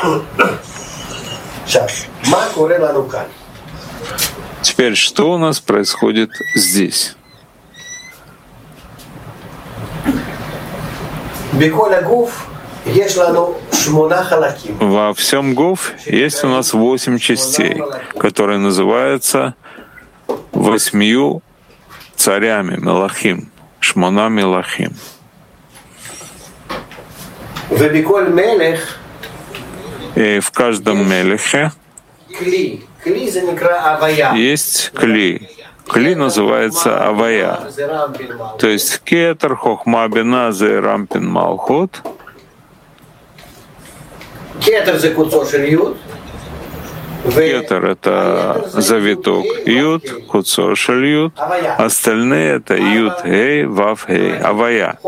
Теперь, что у нас происходит здесь? Во всем гуф есть у нас 8 частей, которые называются 8 царями, мелахим, шмона мелахим. И в каждом мелехе есть кли. Кли называется авая. То есть кетер, хохма, бина, зе, рампин, малхут. Кетер — это завиток Юд, Куцор Шель Юд. Остальные — это Юд, Гей, Вав, Гей, Авая.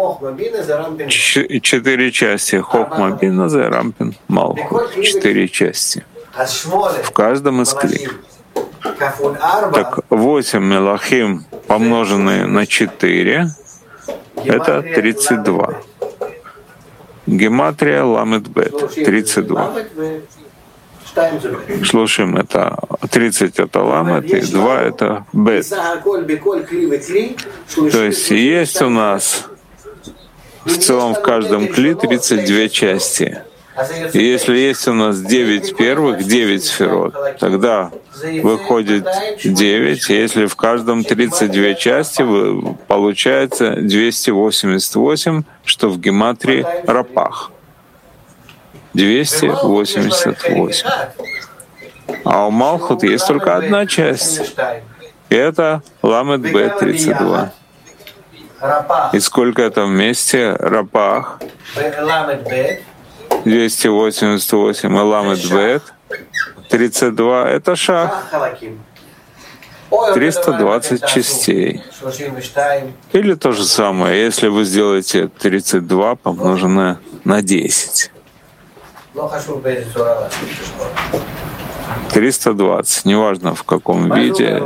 4 части. Хохма, бина, зе, рампин, малхут. 4 части. В каждом из кли. Так 8 мелахим, помноженные на 4, это 32. Гематрия ламет бет, 32. Слушаем, это 30 это ламет, и 2 это бет. То есть у нас в целом в каждом кли 32 части. И если есть у нас 9 первых, 9 сферот, тогда выходит 9. И если в каждом 32 части, получается 288, что в гематрии рапах. 288. А у Малхут есть только одна часть. И это ламет бет 32. И сколько это вместе? Рапах. 288 и ламет бет 32 — это шах. 320 частей. Или то же самое, если вы сделаете 32 помноженное на 10. 320, неважно в каком виде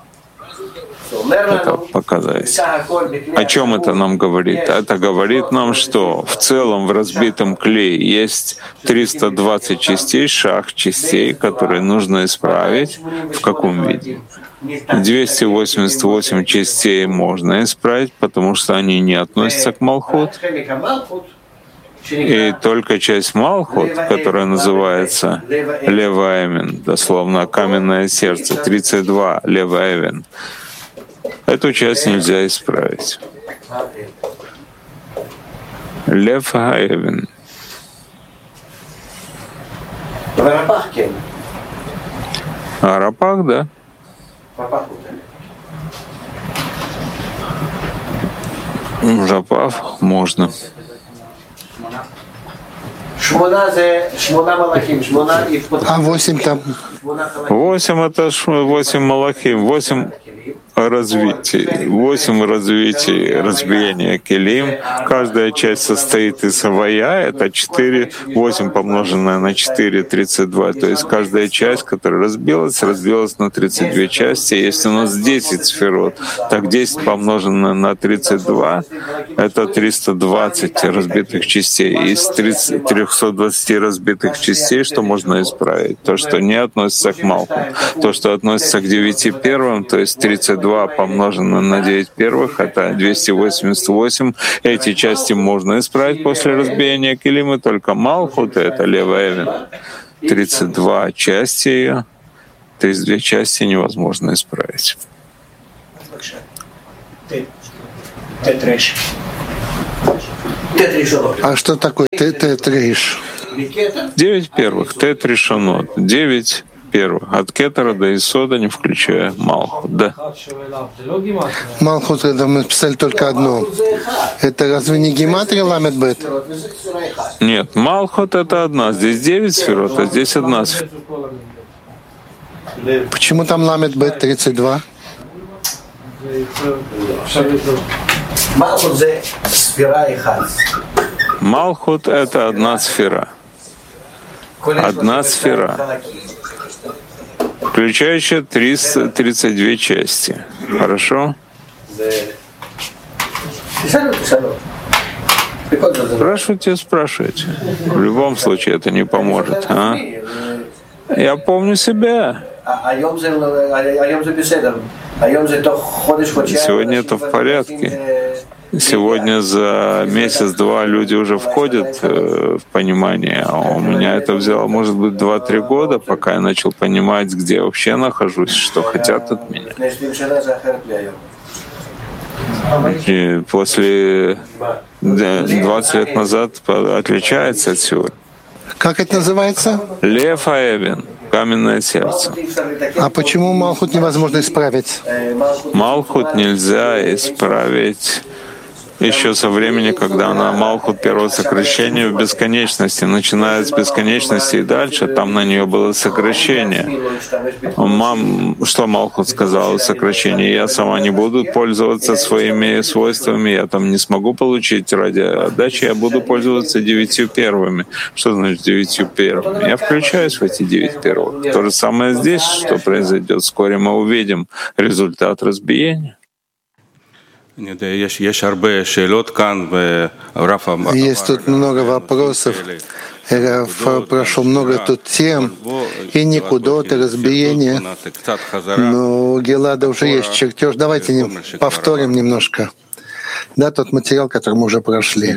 это показать. О чем это нам говорит? Это говорит нам, что в целом в разбитом клее есть 320 частей, шах частей, которые нужно исправить. В каком виде? 288 частей можно исправить, потому что они не относятся к Малхут. И только часть Малхут, которая называется Леваэвен, дословно каменное сердце, 32 Леваэвен, эту часть нельзя исправить. Лев Хаэвен. А Рапах, да. Рапах можно. 8 там? 8 это 8 малахим, 8 развитий, 8 развитий разбиения келим. Каждая часть состоит из авая, это 4, 8 помноженное на 4, 32. То есть каждая часть, которая разбилась на 32 части. Если у нас 10 сферот, так 10 помноженное на 32 — это 320 разбитых частей. Из 320 разбитых частей, что можно исправить? То, что не относится к Малху. То, что относится к 9 первым, то есть 32 помноженное на 9 первых, это 288. Эти части можно исправить после разбиения килима, только Малхут — это Леваэвен. 32 части ее, 32 части невозможно исправить. А что такое Тет-Рейш? 9 первых, Тет-Ришонот, 9 первых, от Кетера до Исода, не включая Малхут, да. Малхут, это мы писали только одно. Это разве не гематрия ламет бет? Нет, Малхут — это одна. Здесь 9 сферот, а здесь одна сфера. Почему там ламет бет 32? Малхут — это одна сфера. Одна сфера, включающая 332 части. Спрашивайте. В любом случае это не поможет. А? Я помню себя. Сегодня это в порядке. Сегодня за месяц-два люди уже входят в понимание, а у меня это взяло, может быть, 2-3 года, пока я начал понимать, где я вообще нахожусь, что хотят от меня. И после 20 лет назад отличается от сегодня. Как это называется? Лев Аэвен, каменное сердце. А почему Малхут невозможно исправить? Малхут нельзя исправить еще со времени, когда на Малхут первого сокращения в бесконечности, начиная с бесконечности и дальше, там на нее было сокращение. Что Малхут сказал о сокращении? Я сама не буду пользоваться своими свойствами, я там не смогу получить ради отдачи, я буду пользоваться 9 первыми. Что значит 9 первыми? Я включаюсь в эти 9 первых. То же самое здесь, что произойдет. Вскоре мы увидим результат разбиения. Есть тут много вопросов. Раф прошел много тут тем, и никудот, и разбиения. Но у Гелада уже есть чертеж. Давайте повторим немножко. Да, тот материал, который мы уже прошли.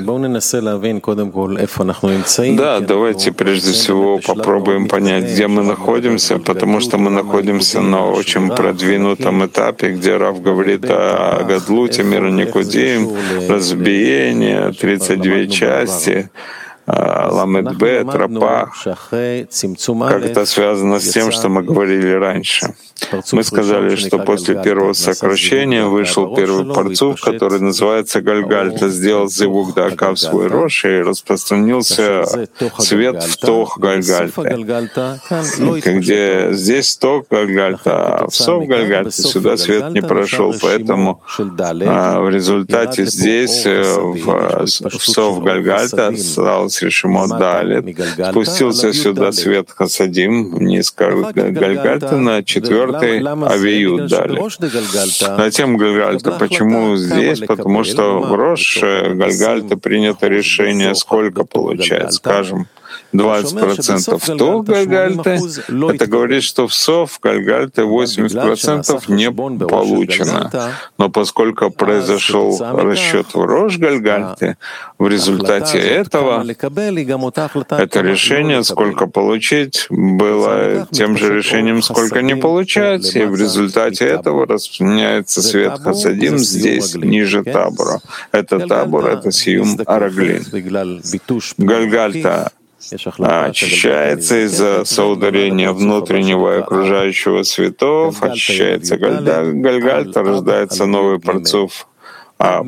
Да, давайте прежде всего попробуем понять, где мы находимся, потому что мы находимся на очень продвинутом этапе, где Рав говорит о Гадлуте, мира Никудим, разбиение, 32 части, Ламед Бет, Рапах, как это связано с тем, что мы говорили раньше. Мы сказали, что после первого сокращения вышел первый парцуф, который называется Гальгальта, сделал зивук дака в свой рош и распространился свет в тох Гальгальта, где здесь тох Гальгальта, а в сов Гальгальте сюда свет не прошел, поэтому в результате здесь в сов Гальгальта осталось решимо Далит, спустился сюда свет Хасадим вниз Гальгальта на 4-й Авиют дали. Затем Гальгальта. Почему здесь? Потому что в Рош Гальгальта принято решение, сколько получается. Скажем, 20% в Тох Гальгальте. Это говорит, что в Сов Гальгальте 80% не получено. Но поскольку произошел расчет в Рош Гальгальте, в результате этого это решение, сколько получить, было тем же решением, сколько не получать, и в результате этого распространяется свет Хасадим здесь, ниже табора. Это табор, это Сиюм Араглин. Гальгальта очищается из-за соударения внутреннего и окружающего светов, очищается Гальгальта, рождается новый парцуф Аб.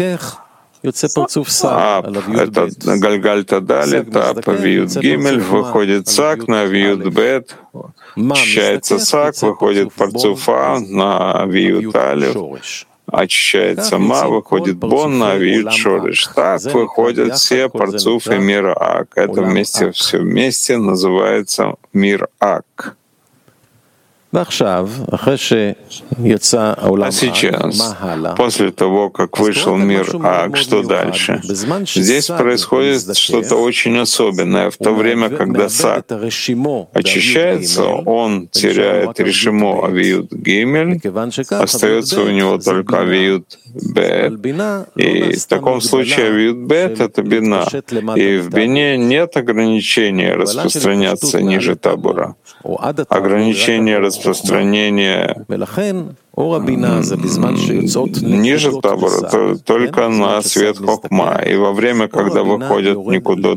Это Гальгальта Далит, Аб, Авиют Гимель, выходит Сак на Авиют Бет, очищается Сак, выходит парцуф А на Авиют Алиф, очищается Ма, выходит Бон на Авиют Шориш. Так выходят все парцуфы мира Ак. Это все вместе называется мир Ак. А сейчас, после того, как вышел мир Ак, что дальше? Здесь происходит что-то очень особенное. В то время, когда Сак очищается, он теряет решимо Авиют Гимель, остается у него только Авиют Бет. И в таком случае Авиют Бет — это Бина. И в Бине нет ограничения распространяться ниже табора. Ограничение распространения ниже табора только на свет Хохма. И во время, когда выходят никуда